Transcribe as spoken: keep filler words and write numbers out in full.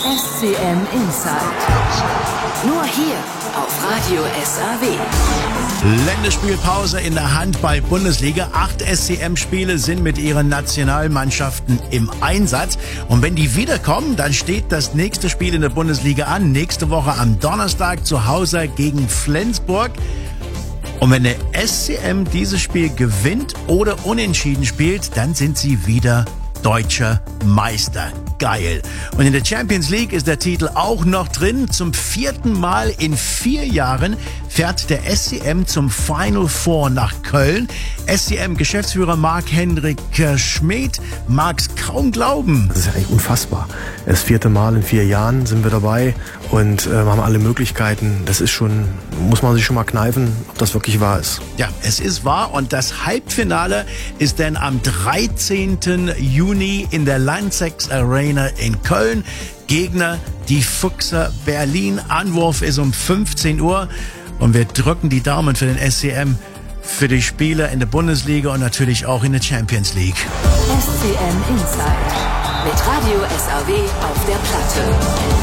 S C M Inside. Nur hier auf Radio S A W. Länderspielpause in der Handball-Bundesliga. Acht S C M-Spiele sind mit ihren Nationalmannschaften im Einsatz. Und wenn die wiederkommen, dann steht das nächste Spiel in der Bundesliga an. Nächste Woche am Donnerstag zu Hause gegen Flensburg. Und wenn der S C M dieses Spiel gewinnt oder unentschieden spielt, dann sind sie wieder deutscher Meister. Geil. Und in der Champions League ist der Titel auch noch drin. Zum vierten Mal in vier Jahren fährt der S C M zum Final Four nach Köln. S C M-Geschäftsführer Marc-Hendrik Schmid mag's kaum glauben. Das ist ja eigentlich unfassbar. Das vierte Mal in vier Jahren sind wir dabei und äh, haben alle Möglichkeiten. Das ist schon, muss man sich schon mal kneifen, ob das wirklich wahr ist. Ja, es ist wahr und das Halbfinale ist dann am dreizehnten Juni in der Lanxess Arena in Köln. Gegner die Füchser Berlin. Anwurf ist um fünfzehn Uhr und wir drücken die Daumen für den S C M, für die Spieler in der Bundesliga und natürlich auch in der Champions League. S C M Inside mit Radio S A W auf der Platte.